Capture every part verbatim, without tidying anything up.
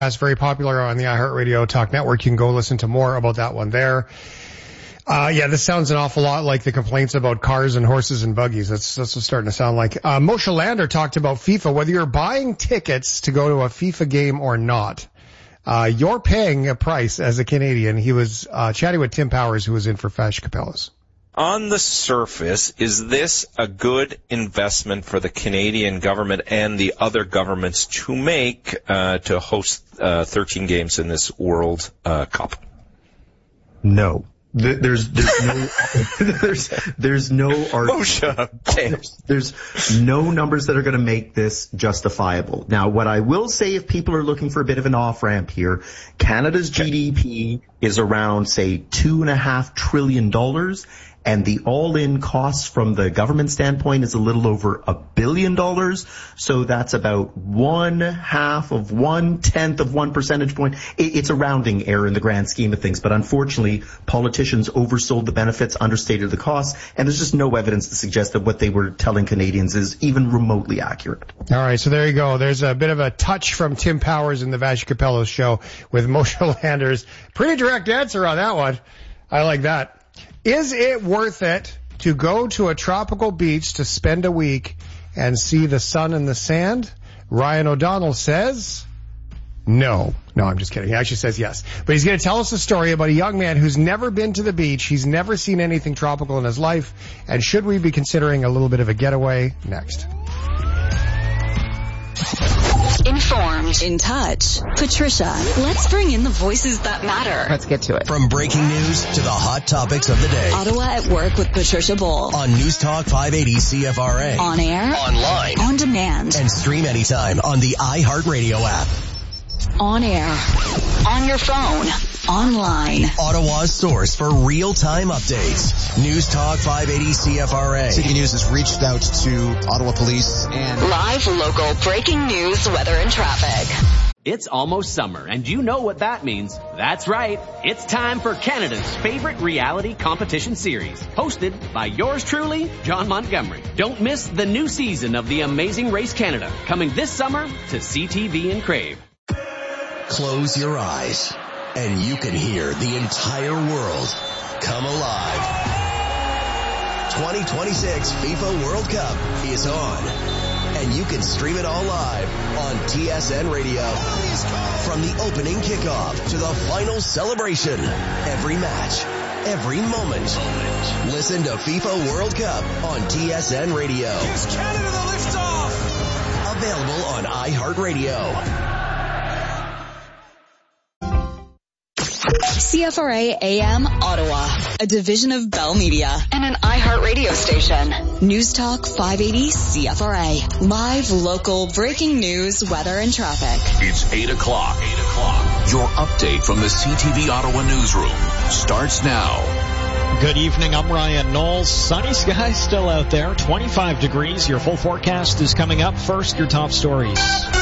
That's very popular on the iHeartRadio Talk Network. You can go listen to more about that one there. Uh, yeah, this sounds an awful lot like the complaints about cars and horses and buggies. That's, that's what's starting to sound like. Uh, Moshe Lander talked about FIFA, whether you're buying tickets to go to a FIFA game or not. Uh, you're paying a price as a Canadian. He was, uh, chatting with Tim Powers, who was in for Fash Capellas. On the surface, is this a good investment for the Canadian government and the other governments to make uh, to host uh, thirteen games in this World uh, Cup? No. There's there's no there's there's no Moshe, there's, there's no numbers that are going to make this justifiable. Now, what I will say, if people are looking for a bit of an off ramp here, Canada's G D P is around, say, two and a half trillion dollars. And the all-in cost from the government standpoint is a little over a billion dollars. So that's about one half of one tenth of one percentage point. It's a rounding error in the grand scheme of things. But unfortunately, politicians oversold the benefits, understated the costs, and there's just no evidence to suggest that what they were telling Canadians is even remotely accurate. All right, so there you go. There's a bit of a touch from Tim Powers in the Vash Capello show with Moshe Landers. Pretty direct answer on that one. I like that. Is it worth it to go to a tropical beach to spend a week and see the sun and the sand? Ryan O'Donnell says no. No, I'm just kidding. He actually says yes. But he's going to tell us a story about a young man who's never been to the beach. He's never seen anything tropical in his life. And should we be considering a little bit of a getaway? Next. Informed, in touch. Patricia, let's bring in the voices that matter. Let's get to it. From breaking news to the hot topics of the day. Ottawa at Work with Patricia Bull. On News Talk five eighty C F R A. On air. Online. On demand. And stream anytime on the iHeartRadio app. On air. On your phone. Online. Ottawa's source for real-time updates. News Talk five eighty C F R A. City News has reached out to Ottawa Police and... Live local breaking news, weather, and traffic. It's almost summer, and you know what that means. That's right. It's time for Canada's favorite reality competition series, hosted by yours truly, John Montgomery. Don't miss the new season of The Amazing Race Canada, coming this summer to C T V and Crave. Close your eyes, and you can hear the entire world come alive. twenty twenty-six FIFA World Cup is on, and you can stream it all live on T S N Radio. From the opening kickoff to the final celebration, every match, every moment. Listen to FIFA World Cup on T S N Radio. Gives Canada the liftoff. Available on iHeartRadio. C F R A A M Ottawa, a division of Bell Media and an iHeartRadio station. News Talk five eighty C F R A. Live, local, breaking news, weather, and traffic. It's eight o'clock. eight o'clock. Your update from the C T V Ottawa newsroom starts now. Good evening, I'm Ryan Knowles. Sunny skies still out there, twenty-five degrees. Your full forecast is coming up. First, your top stories.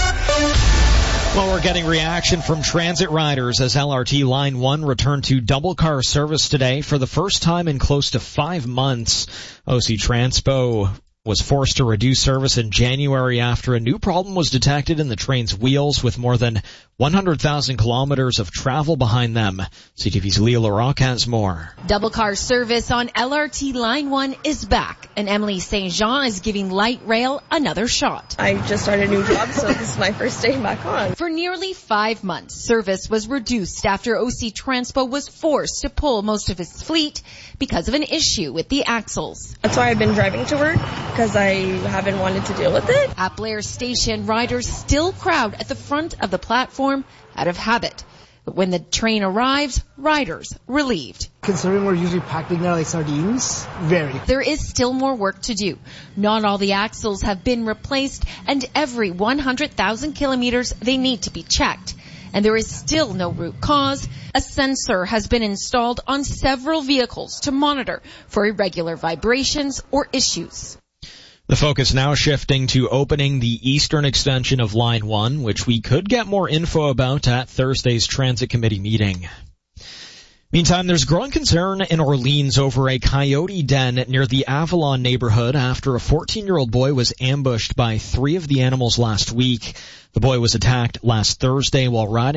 Well, we're getting reaction from transit riders as L R T Line one returned to double car service today for the first time in close to five months. O C Transpo was forced to reduce service in January after a new problem was detected in the train's wheels with more than one hundred thousand kilometers of travel behind them. C T V's Leah LaRocque has more. Double car service on L R T Line one is back, and Emily Saint Jean is giving light rail another shot. I just started a new job, so this is my first day back on. For nearly five months, service was reduced after O C Transpo was forced to pull most of his fleet because of an issue with the axles. That's why I've been driving to work, because I haven't wanted to deal with it. At Blair Station, riders still crowd at the front of the platform out of habit. But when the train arrives, riders relieved. Considering we're usually packed in there like sardines, very. There is still more work to do. Not all the axles have been replaced, and every one hundred thousand kilometers they need to be checked. And there is still no root cause. A sensor has been installed on several vehicles to monitor for irregular vibrations or issues. The focus now shifting to opening the eastern extension of Line one, which we could get more info about at Thursday's Transit Committee meeting. Meantime, there's growing concern in Orleans over a coyote den near the Avalon neighborhood after a fourteen-year-old boy was ambushed by three of the animals last week. The boy was attacked last Thursday while riding